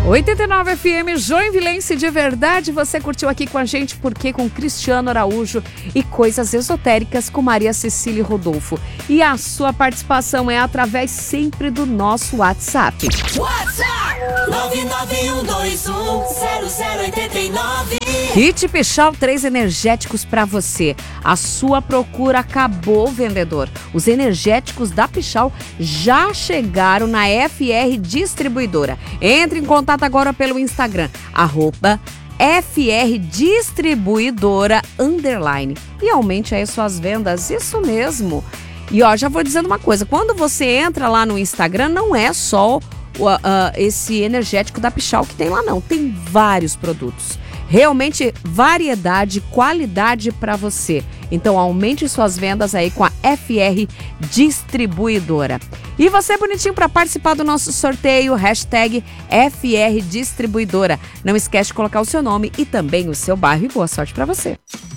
89 FM, Joinvilense de verdade. Você curtiu aqui com a gente porque com Cristiano Araújo e coisas esotéricas com Maria Cecília Rodolfo. E a sua participação é através sempre do nosso WhatsApp. WhatsApp 991210089. Kit Pichau, 3 energéticos para você. A sua procura acabou, vendedor. Os energéticos da Pichau já chegaram na FR Distribuidora. Entre em contato agora pelo Instagram, @FRDistribuidora_ e aumente aí suas vendas, isso mesmo. E ó, já vou dizendo uma coisa, quando você entra lá no Instagram, não é só esse energético da Pichau que tem lá não, tem vários produtos. Realmente variedade, qualidade para você. Então aumente suas vendas aí com a FR Distribuidora. E você, bonitinho, para participar do nosso sorteio, hashtag FR Distribuidora. Não esquece de colocar o seu nome e também o seu bairro e boa sorte para você.